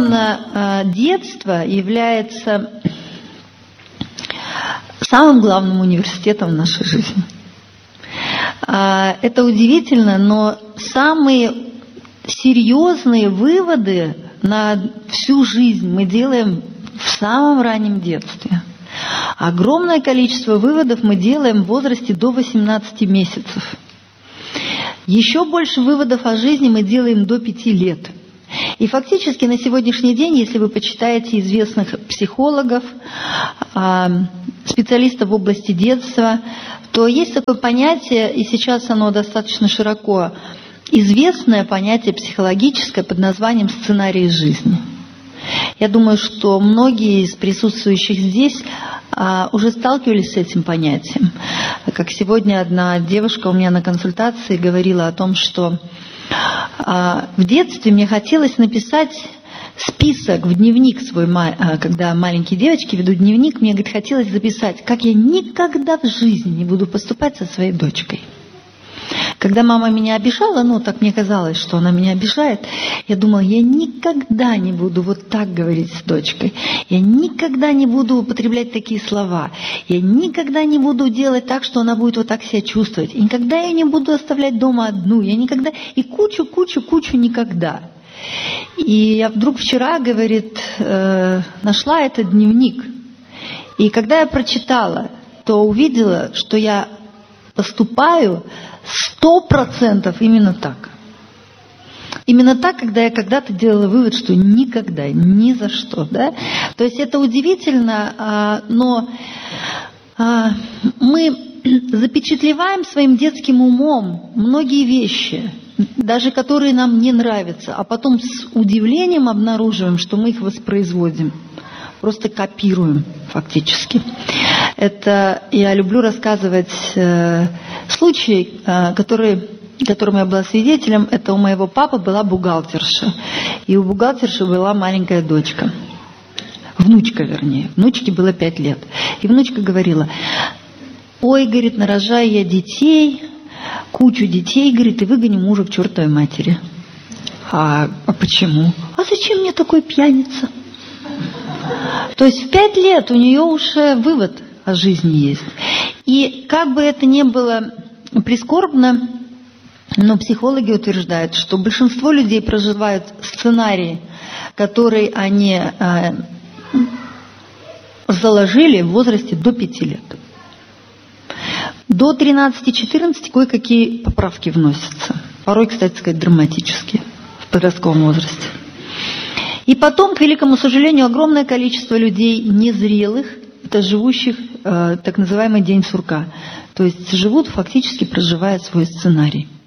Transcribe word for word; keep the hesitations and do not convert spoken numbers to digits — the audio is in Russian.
действительно, детство является самым главным университетом в нашей жизни. Это удивительно, но самые серьезные выводы на всю жизнь мы делаем в самом раннем детстве. Огромное количество выводов мы делаем в возрасте до восемнадцати месяцев. Еще больше выводов о жизни мы делаем до пяти лет. И фактически на сегодняшний день, если вы почитаете известных психологов, специалистов в области детства, то есть такое понятие, и сейчас оно достаточно широко известное понятие психологическое под названием «сценарий жизни». Я думаю, что многие из присутствующих здесь а, уже сталкивались с этим понятием. Как сегодня одна девушка у меня на консультации говорила о том, что а, в детстве мне хотелось написать список в дневник свой, когда маленькие девочки ведут дневник, мне, говорит, хотелось записать, как я никогда в жизни не буду поступать со своей дочкой. Когда мама меня обижала, ну, так мне казалось, что она меня обижает, я думала, я никогда не буду вот так говорить с дочкой, я никогда не буду употреблять такие слова, я никогда не буду делать так, что она будет вот так себя чувствовать, и никогда я не буду оставлять дома одну, я никогда, и кучу, кучу, кучу никогда. И я вдруг вчера, говорит, э, нашла этот дневник, и когда я прочитала, то увидела, что я поступаю сто процентов именно так. Именно так, когда я когда-то делала вывод, что никогда, ни за что. Да? То есть это удивительно, но мы запечатлеваем своим детским умом многие вещи, даже которые нам не нравятся, а потом с удивлением обнаруживаем, что мы их воспроизводим. Просто копируем фактически. Это я люблю рассказывать э, случай, э, который, которым я была свидетелем. Это у моего папы была бухгалтерша. И у бухгалтерши была маленькая дочка. Внучка, вернее. Внучке было пять лет. И внучка говорила, ой, говорит, нарожаю я детей, кучу детей, говорит, и выгоню мужа к чертовой матери. А, а почему? А зачем мне такой пьяница? То есть в пять лет у нее уже вывод о жизни есть. И как бы это ни было прискорбно, но психологи утверждают, что большинство людей проживают сценарий, который они э, заложили в возрасте до пяти лет. До тринадцати-четырнадцати кое-какие поправки вносятся. Порой, кстати сказать, драматические в подростковом возрасте. И потом, к великому сожалению, огромное количество людей незрелых, это живущих э, так называемый день сурка. То есть живут, фактически проживая свой сценарий.